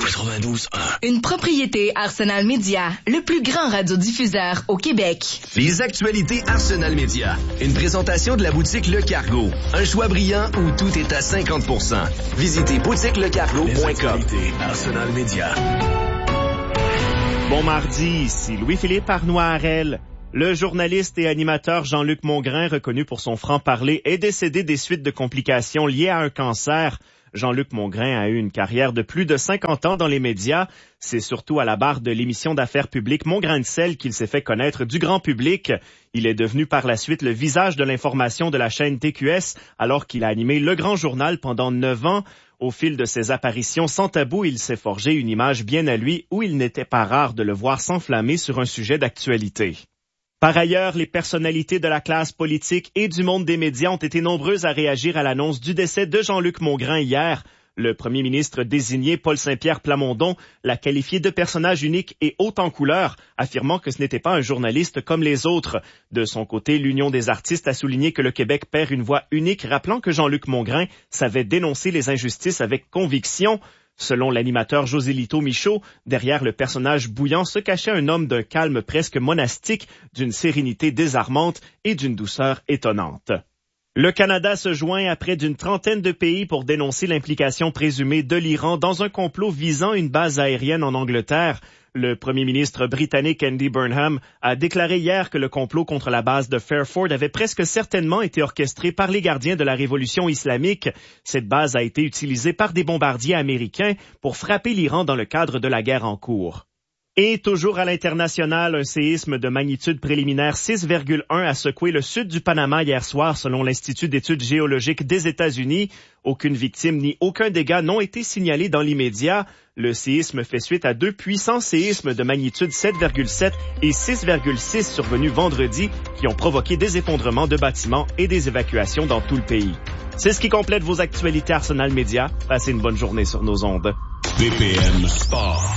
92.1. Une propriété Arsenal Média, le plus grand radiodiffuseur au Québec. Les actualités Arsenal Média. Une présentation de la boutique Le Cargo. Un choix brillant où tout est à 50%. Visitez boutiquelecargo.com. Arsenal Média. Bon mardi, ici Louis-Philippe Arnois-Harel. Le journaliste et animateur Jean-Luc Mongrain, reconnu pour son franc-parler, est décédé des suites de complications liées à un cancer. Jean-Luc Mongrain a eu une carrière de plus de 50 ans dans les médias. C'est surtout à la barre de l'émission d'affaires publiques Mon Grain de Sel qu'il s'est fait connaître du grand public. Il est devenu par la suite le visage de l'information de la chaîne TQS, alors qu'il a animé Le Grand Journal pendant 9 ans. Au fil de ses apparitions sans tabou, il s'est forgé une image bien à lui où il n'était pas rare de le voir s'enflammer sur un sujet d'actualité. Par ailleurs, les personnalités de la classe politique et du monde des médias ont été nombreuses à réagir à l'annonce du décès de Jean-Luc Mongrain hier. Le premier ministre désigné, Paul Saint-Pierre Plamondon, l'a qualifié de personnage unique et haut en couleur, affirmant que ce n'était pas un journaliste comme les autres. De son côté, l'Union des artistes a souligné que le Québec perd une voix unique, rappelant que Jean-Luc Mongrain savait dénoncer les injustices avec conviction. Selon l'animateur Josélito Michaud, derrière le personnage bouillant se cachait un homme d'un calme presque monastique, d'une sérénité désarmante et d'une douceur étonnante. Le Canada se joint à près d'une trentaine de pays pour dénoncer l'implication présumée de l'Iran dans un complot visant une base aérienne en Angleterre. Le premier ministre britannique Andy Burnham a déclaré hier que le complot contre la base de Fairford avait presque certainement été orchestré par les gardiens de la révolution islamique. Cette base a été utilisée par des bombardiers américains pour frapper l'Iran dans le cadre de la guerre en cours. Et toujours à l'international, un séisme de magnitude préliminaire 6,1 a secoué le sud du Panama hier soir selon l'Institut d'études géologiques des États-Unis. Aucune victime ni aucun dégât n'ont été signalés dans l'immédiat. Le séisme fait suite à 2 puissants séismes de magnitude 7,7 et 6,6 survenus vendredi qui ont provoqué des effondrements de bâtiments et des évacuations dans tout le pays. C'est ce qui complète vos actualités Arsenal Média. Passez une bonne journée sur nos ondes. BPM Sport.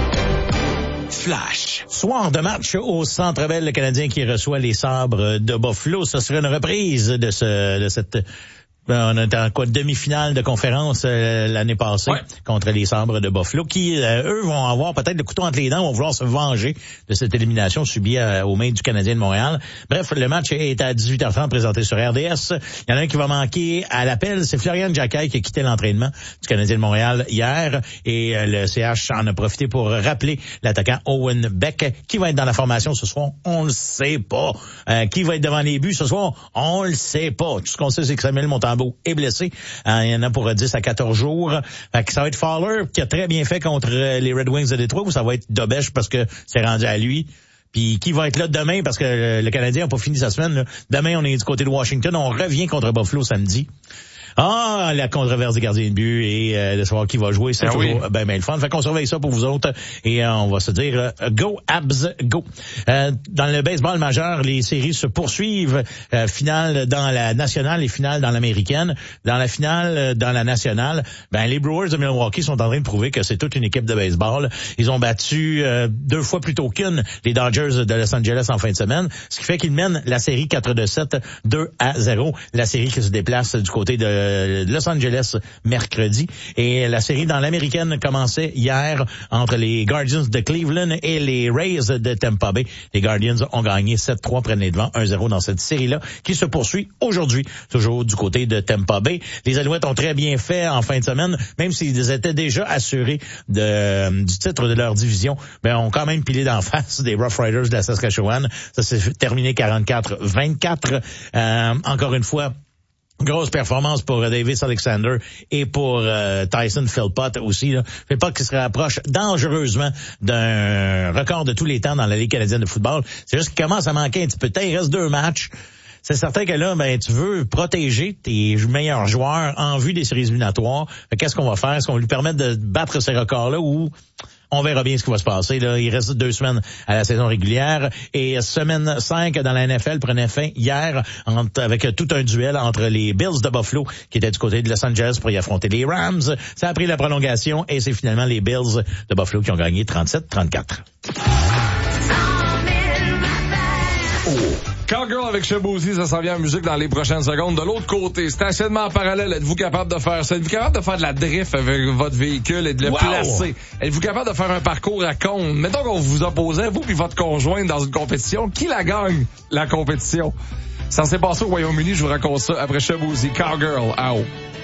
Flash. Soir de match au Centre Bell, le Canadien qui reçoit les Sabres de Buffalo. Ce serait une reprise de cette... On était en demi-finale de conférence l'année passée contre les Sabres de Buffalo qui, eux, vont avoir peut-être le couteau entre les dents, vont vouloir se venger de cette élimination subie aux mains du Canadien de Montréal. Bref, le match est à 18h30 présenté sur RDS. Il y en a un qui va manquer à l'appel, c'est Florian Jacquet qui a quitté l'entraînement du Canadien de Montréal hier et le CH en a profité pour rappeler l'attaquant Owen Beck qui va être dans la formation ce soir. On le sait pas. Qui va être devant les buts ce soir? On le sait pas. Tout ce qu'on sait, c'est que Samuel Montembeault est blessé. Il y en a pour 10 à 14 jours. Ça va être Fowler qui a très bien fait contre les Red Wings de Détroit ou ça va être Dobèche parce que c'est rendu à lui. Puis qui va être là demain parce que le Canadien n'a pas fini sa semaine. Là. Demain, on est du côté de Washington. On revient contre Buffalo samedi. Ah, la controverse des gardiens de but et de savoir qui va jouer, c'est toujours le fun. Fait qu'on surveille ça pour vous autres et on va se dire go Habs, go. Dans le baseball majeur, les séries se poursuivent. Finale dans la nationale et finale dans l'américaine. Dans la finale dans la nationale, les Brewers de Milwaukee sont en train de prouver que c'est toute une équipe de baseball. Ils ont battu 2 fois plus tôt qu'une les Dodgers de Los Angeles en fin de semaine, ce qui fait qu'ils mènent la série 4-7, 2-0. La série qui se déplace du côté de Los Angeles mercredi. Et la série dans l'américaine commençait hier entre les Guardians de Cleveland et les Rays de Tampa Bay. Les Guardians ont gagné 7-3, prennent les devants 1-0 dans cette série-là qui se poursuit aujourd'hui, toujours du côté de Tampa Bay. Les Alouettes ont très bien fait en fin de semaine, même s'ils étaient déjà assurés du titre de leur division, ont quand même pilé d'en face des Rough Riders de la Saskatchewan. Ça s'est terminé 44-24. Encore une fois, grosse performance pour Davis Alexander et pour Tyson Philpott aussi. Philpott qui se rapproche dangereusement d'un record de tous les temps dans la Ligue canadienne de football. C'est juste qu'il commence à manquer un petit peu de temps. Il reste 2 matchs. C'est certain que là, tu veux protéger tes meilleurs joueurs en vue des séries éliminatoires. Qu'est-ce qu'on va faire? Est-ce qu'on lui permet de battre ces records-là ou... On verra bien ce qui va se passer. Là. Il reste 2 semaines à la saison régulière. Et semaine 5 dans la NFL prenait fin hier avec tout un duel entre les Bills de Buffalo qui étaient du côté de Los Angeles pour y affronter les Rams. Ça a pris la prolongation et c'est finalement les Bills de Buffalo qui ont gagné 37-34. Cowgirl avec Shaboozey, ça s'en vient en musique dans les prochaines secondes. De l'autre côté, stationnement en parallèle, êtes-vous capable de faire ça? Êtes-vous capable de faire de la drift avec votre véhicule et de le placer? Êtes-vous capable de faire un parcours à compte? Mettons qu'on vous opposait, vous puis votre conjointe, dans une compétition. Qui la gagne, la compétition? Ça s'est passé au Royaume-Uni, je vous raconte ça après Shaboozey. Cowgirl, out.